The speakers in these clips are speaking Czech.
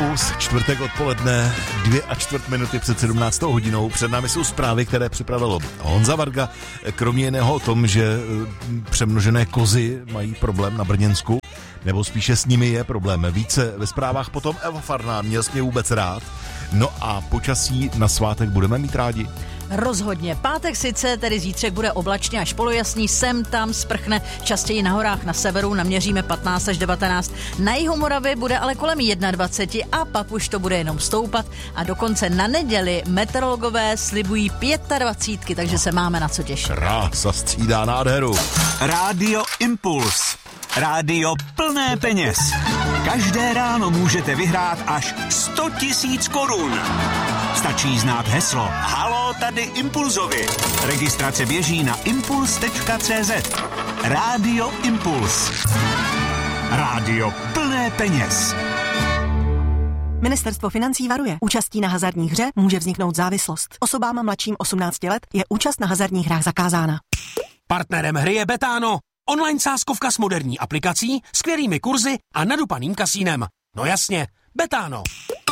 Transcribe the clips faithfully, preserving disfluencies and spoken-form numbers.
Impuls, čtvrtek odpoledne, dvě a čtvrt minuty před sedmnáctou hodinou. Před námi jsou zprávy, které připravil Honza Varga. Kromě jiného o tom, že přemnožené kozy mají problém na Brněnsku, nebo spíše s nimi je problém. Více ve zprávách potom Eva Farná, měl jsi mě vůbec rád. No a počasí na svátek budeme mít rádi. Rozhodně. Pátek sice, tedy zítřek bude oblačně až polojasný, sem tam sprchne, častěji na horách na severu naměříme patnáct až devatenáct. Na jihu Moravy bude ale kolem dvacet jedna a pak už to bude jenom stoupat a dokonce na neděli meteorologové slibují dvacet pět, takže se máme na co těšit. Krása střídá nádheru. Rádio Impuls. Rádio plné peněz. Každé ráno můžete vyhrát až sto tisíc korun. Stačí znát heslo Haló, tady Impulzovi. Registrace běží na impuls tečka cé zet. Rádio Impuls. Rádio plné peněz. Ministerstvo financí varuje. Účastí na hazardní hře může vzniknout závislost. Osobám mladším osmnácti let je účast na hazardních hrách zakázána. Partnerem hry je Betano. Online sázkovka s moderní aplikací, skvělými kurzy a nadupaným kasínem. No jasně, Betano.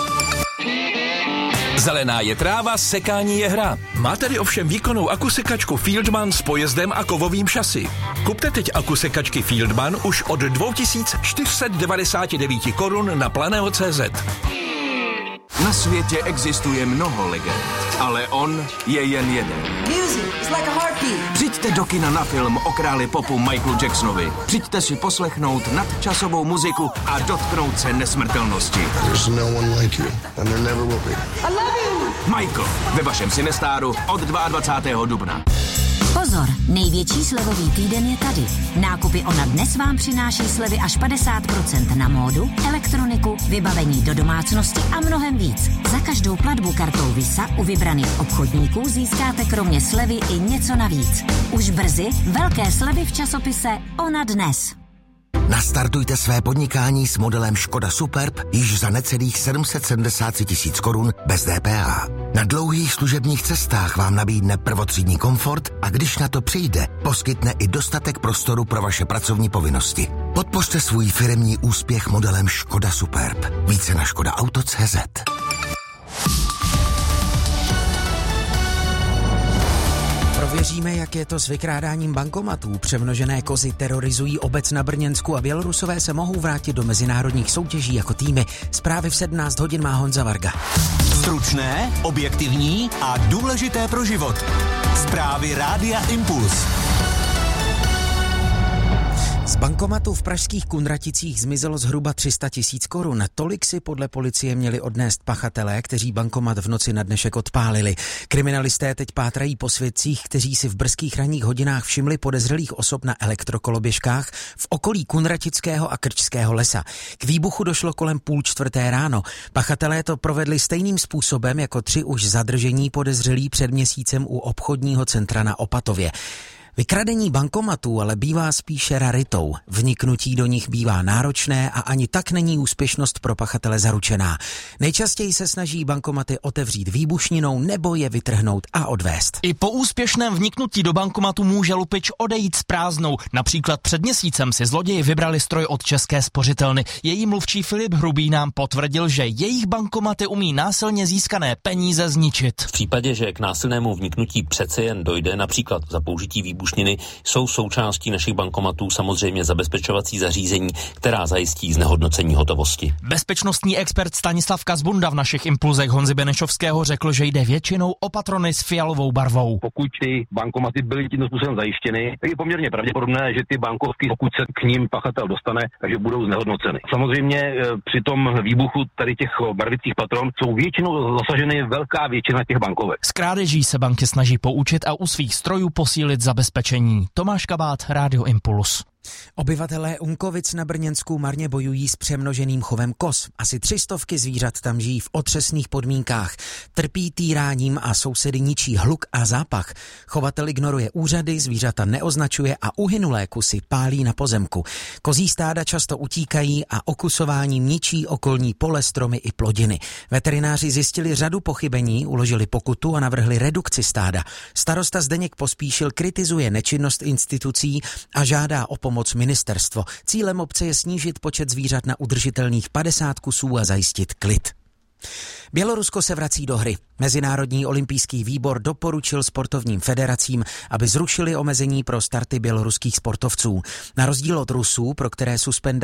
Zelená je tráva, sekání je hra. Má tedy ovšem výkonnou akusekačku Fieldman s pojezdem a kovovým šasy. Kupte teď akusekačky Fieldman už od dva tisíce čtyři sta devadesát devět korun na planeo tečka cé zet. Na světě existuje mnoho legend, ale on je jen jeden. Přijďte do kina na film o králi popu Michaelu Jacksonovi. Přijďte si poslechnout nadčasovou muziku a dotknout se nesmrtelnosti. No one like you, and there never will be. I love you. Michael ve vašem Cinestáru od dvacátého druhého dubna. Pozor, největší slevový týden je tady. Nákupy Ona dnes vám přináší slevy až padesát procent na módu, elektroniku, vybavení do domácnosti a mnohem víc. Za každou platbu kartou Visa u vybraných obchodníků získáte kromě slevy i něco navíc. Už brzy velké slevy v časopise Ona dnes. Nastartujte své podnikání s modelem Škoda Superb již za necelých sedm set sedmdesát tisíc korun bez D P H. Na dlouhých služebních cestách vám nabídne prvotřídní komfort a když na to přijde, poskytne i dostatek prostoru pro vaše pracovní povinnosti. Podpořte svůj firemní úspěch modelem Škoda Superb. Více na škoda auto tečka cé zet. Prověříme, jak je to s vykrádáním bankomatů. Přemnožené kozy terorizují obec na Brněnsku a Bělorusové se mohou vrátit do mezinárodních soutěží jako týmy. Zprávy v sedmnáct hodin má Honza Varga. Stručné, objektivní a důležité pro život. Zprávy Rádia Impuls. Z bankomatu v pražských Kunraticích zmizelo zhruba tři sta tisíc korun. Tolik si podle policie měli odnést pachatelé, kteří bankomat v noci na dnešek odpálili. Kriminalisté teď pátrají po svědcích, kteří si v brzkých ranních hodinách všimli podezřelých osob na elektrokoloběžkách v okolí Kunratického a Krčského lesa. K výbuchu došlo kolem půl čtvrté ráno. Pachatelé to provedli stejným způsobem jako tři už zadržení podezřelí před měsícem u obchodního centra na Opatově. Vykradení bankomatů ale bývá spíše raritou. Vniknutí do nich bývá náročné a ani tak není úspěšnost pro pachatele zaručená. Nejčastěji se snaží bankomaty otevřít výbušninou nebo je vytrhnout a odvést. I po úspěšném vniknutí do bankomatu může lupič odejít s prázdnou. Například před měsícem si zloději vybrali stroj od České spořitelny. Její mluvčí Filip Hrubý nám potvrdil, že jejich bankomaty umí násilně získané peníze zničit. V případě, že k násilnému vniknutí přece jen dojde, například za použití výbušniny, jsou součástí našich bankomatů samozřejmě zabezpečovací zařízení, která zajistí znehodnocení hotovosti. Bezpečnostní expert Stanislav Kazbunda v našich impulzech Honzy Benešovského řekl, že jde většinou o patrony s fialovou barvou. Pokud ty bankomaty byly tímto způsobem zajištěny, tak je poměrně pravděpodobné, že ty bankovky, pokud se k ním pachatel dostane, takže budou znehodnoceny. Samozřejmě při tom výbuchu tady těch barvických patron jsou většinou zasaženy velká většina těch bankovek. Z krádeží se banky snaží poučit a u svých strojů posílit zabezpečení. Tomáš Kabát, Rádio Impuls. Obyvatelé Unkovic na Brněnsku marně bojují s přemnoženým chovem koz. Asi tři stovky zvířat tam žijí v otřesných podmínkách. Trpí týráním a sousedy ničí hluk a zápach. Chovatel ignoruje úřady, zvířata neoznačuje a uhynulé kusy pálí na pozemku. Kozí stáda často utíkají a okusováním ničí okolní pole, stromy i plodiny. Veterináři zjistili řadu pochybení, uložili pokutu a navrhli redukci stáda. Starosta Zdeněk Pospíšil kritizuje nečinnost institucí a žádá o pomoc pomoc ministerstvo. Cílem obce je snížit počet zvířat na udržitelných padesát kusů a zajistit klid. Bělorusko se vrací do hry. Mezinárodní olympijský výbor doporučil sportovním federacím, aby zrušili omezení pro starty běloruských sportovců. Na rozdíl od Rusů, pro které suspendace